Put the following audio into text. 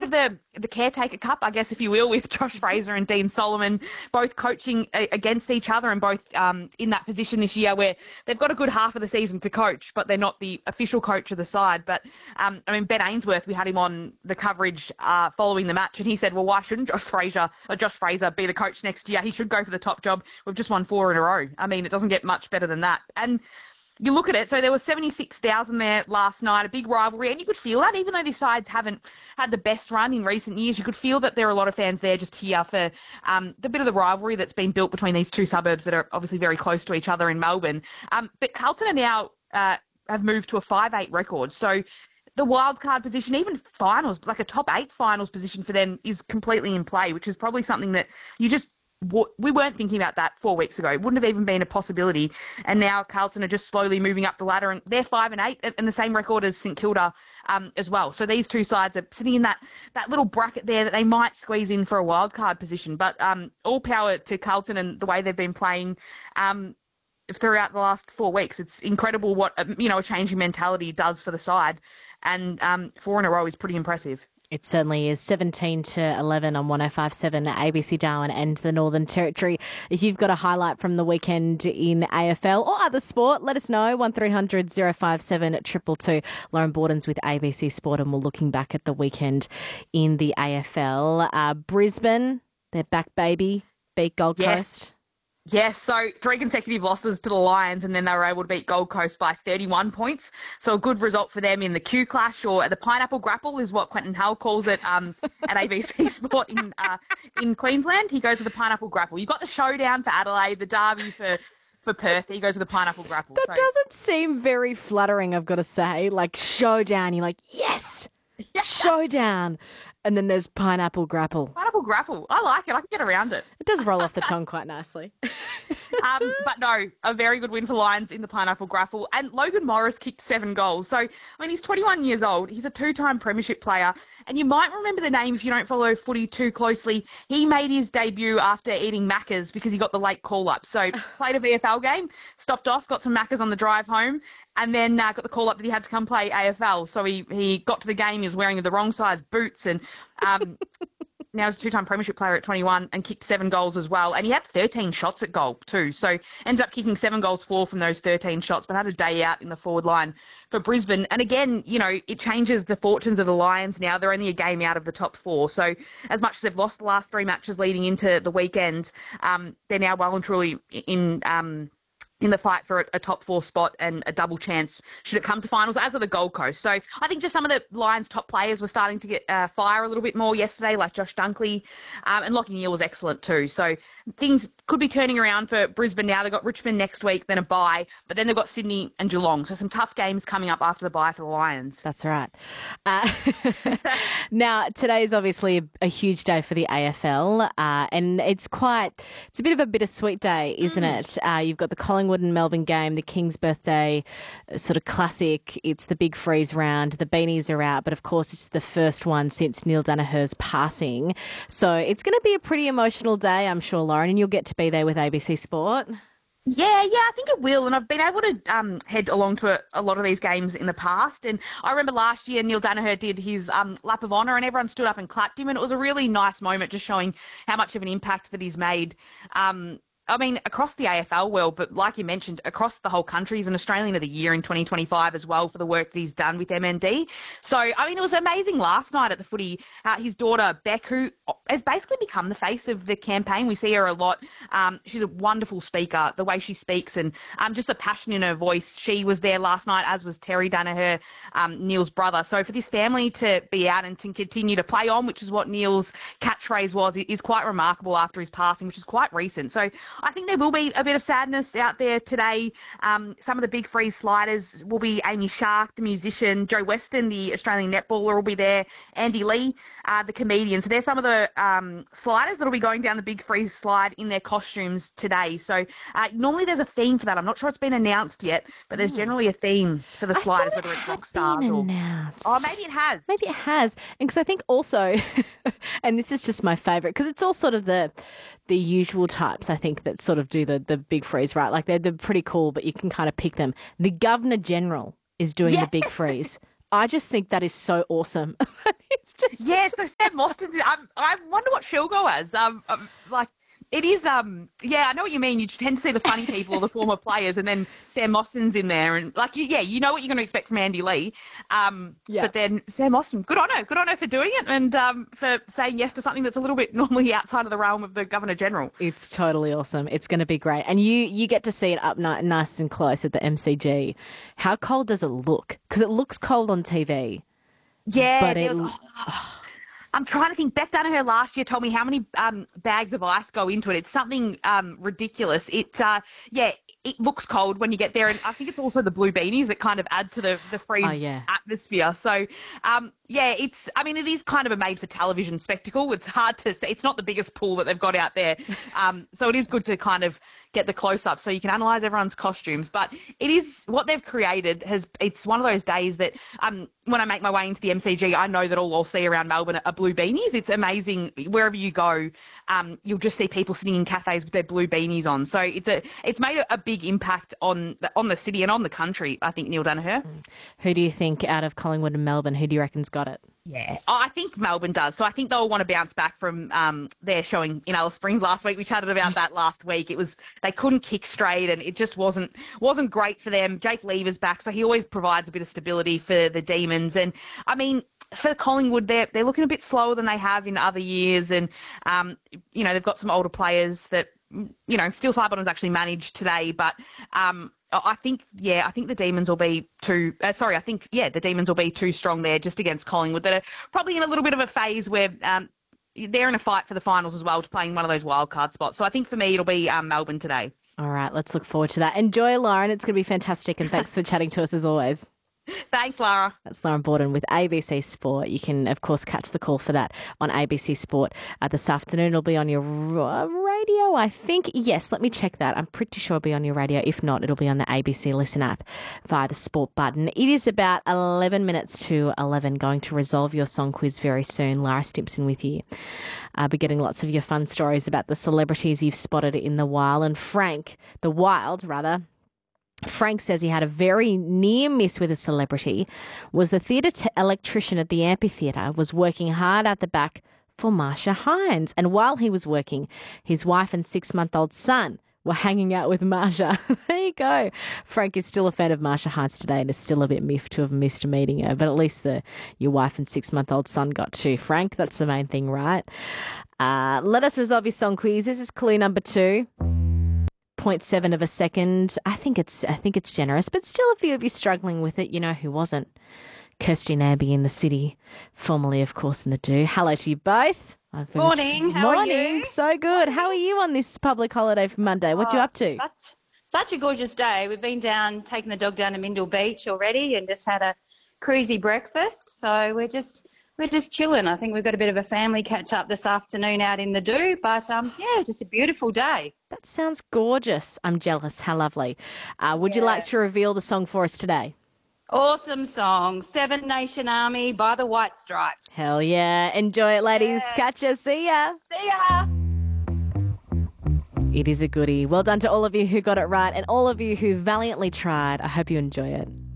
of the caretaker cup, I guess, if you will, with Josh Fraser and Dean Solomon both coaching against each other and both in that position this year where they've got a good half of the season to coach, but they're not the official coach of the side. But, Ben Ainsworth, we had him on the coverage following the match, and he said, well, why shouldn't Josh Fraser be the coach next year? He should go for the top job. We've just won 4 in a row. I mean, it doesn't get much better than that. And you look at it, so there was 76,000 there last night, a big rivalry, and you could feel that, even though these sides haven't had the best run in recent years, you could feel that there are a lot of fans there just here for the bit of the rivalry that's been built between these two suburbs that are obviously very close to each other in Melbourne. But Carlton are now have moved to a 5-8 record, so the wildcard position, even finals, like a top 8 finals position for them is completely in play, which is probably something that we weren't thinking about that 4 weeks ago. It wouldn't have even been a possibility. And now Carlton are just slowly moving up the ladder, and they're 5-8 and the same record as St Kilda as well. So these two sides are sitting in that little bracket there that they might squeeze in for a wildcard position. But all power to Carlton and the way they've been playing throughout the last 4 weeks. It's incredible what a changing mentality does for the side. And 4 in a row is pretty impressive. It certainly is. 17-11 on 105.7 ABC Darwin and the Northern Territory. If you've got a highlight from the weekend in AFL or other sport, let us know. 1300 057 222. Lauren Borden's with ABC Sport, and we're looking back at the weekend in the AFL. Brisbane, they're back, baby. Beat Gold Coast. Yes, so 3 consecutive losses to the Lions, and then they were able to beat Gold Coast by 31 points. So a good result for them in the Q Clash, or the Pineapple Grapple is what Quentin Hall calls it at ABC Sport in Queensland. He goes to the Pineapple Grapple. You've got the showdown for Adelaide, the derby for Perth. He goes to the Pineapple Grapple. That doesn't seem very flattering, I've got to say. Like, showdown, you're like, yes, showdown. And then there's Pineapple Grapple. Pineapple Grapple. I like it. I can get around it. It does roll off the tongue quite nicely. But no, a very good win for Lions in the Pineapple Grapple. And Logan Morris kicked 7 goals. So, I mean, he's 21 years old. He's a 2-time premiership player. And you might remember the name if you don't follow footy too closely. He made his debut after eating Maccas because he got the late call-up. So, played a VFL game, stopped off, got some Maccas on the drive home, and then got the call-up that he had to come play AFL. So, he got to the game, he was wearing the wrong size boots, and now he's a 2-time premiership player at 21 and kicked 7 goals as well. And he had 13 shots at goal too. So ends up kicking 7 goals, 4 from those 13 shots, but had a day out in the forward line for Brisbane. And again, it changes the fortunes of the Lions now. They're only a game out of the top 4. So as much as they've lost the last 3 matches leading into the weekend, they're now well and truly in the fight for a top 4 spot and a double chance should it come to finals, as are the Gold Coast. So I think just some of the Lions' top players were starting to get fire a little bit more yesterday, like Josh Dunkley, and Lachie Neale was excellent too. So things could be turning around for Brisbane now. They've got Richmond next week, then a bye, but then they've got Sydney and Geelong. So some tough games coming up after the bye for the Lions. That's right. Now, today is obviously a huge day for the AFL, and it's a bit of a bittersweet day, isn't it? You've got the Collingwood and Melbourne game, the King's birthday sort of classic. It's the big freeze round. The beanies are out, but of course it's the first one since Neil Danaher's passing. So it's going to be a pretty emotional day, I'm sure, Lauren, and you'll get to be there with ABC Sport. Yeah, I think it will. And I've been able to head along to a lot of these games in the past. And I remember last year Neil Danaher did his lap of honour and everyone stood up and clapped him. And it was a really nice moment, just showing how much of an impact that he's made. Across the AFL world, but like you mentioned, across the whole country. He's an Australian of the Year in 2025 as well for the work that he's done with MND. So, it was amazing last night at the footy. His daughter, Beck, who has basically become the face of the campaign. We see her a lot. She's a wonderful speaker, the way she speaks and just the passion in her voice. She was there last night, as was Terry Danaher, Neil's brother. So for this family to be out and to continue to play on, which is what Neil's catchphrase was, is quite remarkable after his passing, which is quite recent. So I think there will be a bit of sadness out there today. Some of the big freeze sliders will be Amy Shark, the musician, Joe Weston, the Australian netballer, will be there, Andy Lee, the comedian. So there's some of the sliders that will be going down the big freeze slide in their costumes today. So normally there's a theme for that. I'm not sure it's been announced yet, but there's generally a theme for the sliders, whether it's rock stars or... announced. Oh, maybe it has. Maybe it has. And because I think also, and this is just my favourite, because it's all sort of the usual types, I think, that sort of do the big freeze, right? Like they're pretty cool, but you can kind of pick them. The Governor General is doing the big freeze. I just think that is so awesome. It's just Yeah, so Sam Mostyn, I wonder what she'll go as. Like it is, yeah, I know what you mean. You tend to see the funny people or the former players, and then Sam Mostyn's in there, and like, yeah, you know what you're going to expect from Andy Lee. Yeah. But then Sam Mostyn, good on her for doing it, and for saying yes to something that's a little bit normally outside of the realm of the Governor General. It's totally awesome. It's going to be great. And you get to see it up nice and close at the MCG. How cold does it look? Because it looks cold on TV. Yeah, But I'm trying to think. Beck Danaher last year told me how many bags of ice go into it. It's something ridiculous. Yeah, it looks cold when you get there, and I think it's also the blue beanies that kind of add to the freeze atmosphere. So, yeah, it is kind of a made-for-television spectacle. It's hard to say. It's not the biggest pool that they've got out there. So it is good to kind of get the close-up so you can analyse everyone's costumes. But it is what they've created. It's one of those days that when I make my way into the MCG, I know that all I'll see around Melbourne are blue beanies. It's amazing. Wherever you go, you'll just see people sitting in cafes with their blue beanies on. So it's made a big impact on the city and on the country, I think, Neil Danaher. who do you think out of Collingwood and Melbourne, who do you reckon's got it? Yeah, I think Melbourne does. So I think they'll want to bounce back from their showing in Alice Springs last week. We chatted about that last week. They couldn't kick straight, and it just wasn't great for them. Jake Lever's back, so he always provides a bit of stability for the Demons. And I mean, for Collingwood, they're looking a bit slower than they have in other years, and they've got some older players that Steele Sidebottom's actually managed today, but I think the Demons will be too. The Demons will be too strong there just against Collingwood. That are probably in a little bit of a phase where they're in a fight for the finals as well, to playing one of those wild card spots. So I think for me it'll be Melbourne today. All right, let's look forward to that. Enjoy, Lauren. It's going to be fantastic, and thanks for chatting to us as always. Thanks, Lara. That's Lauren Borden with ABC Sport. You can, of course, catch the call for that on ABC Sport this afternoon. It'll be on your radio, I think. Yes, let me check that. I'm pretty sure it'll be on your radio. If not, it'll be on the ABC Listen app via the Sport button. It is about 11 minutes to 11. Going to resolve your song quiz very soon. Lara Stimpson with you. I'll be getting lots of your fun stories about the celebrities you've spotted in the wild. And Frank says he had a very near miss with a celebrity. Was the theatre electrician at the amphitheatre, was working hard at the back for Marsha Hines. And while he was working, his wife and 6-month-old son were hanging out with Marsha. There you go. Frank is still a fan of Marsha Hines today and is still a bit miffed to have missed meeting her. But at least your wife and 6-month-old son got to. Frank, that's the main thing, right? Let us resolve your song quiz. This is clue number 2. 0.7 of a second. I think it's generous, but still a few of you struggling with it. You know who wasn't? Kirsty Namby in the City, formerly, of course, in the Do. Hello to you both. Morning. How are you? So good. How are you on this public holiday for Monday? What you up to? Such a gorgeous day. We've been taking the dog down to Mindle Beach already and just had a cruisy breakfast. So we're just chilling. I think we've got a bit of a family catch up this afternoon out in the Do, but just a beautiful day. That sounds gorgeous. I'm jealous. How lovely. Would you like to reveal the song for us today? Awesome song, Seven Nation Army by the White Stripes. Hell yeah. Enjoy it, ladies. Yeah. Catch ya. See ya. See ya. It is a goodie. Well done to all of you who got it right and all of you who valiantly tried. I hope you enjoy it.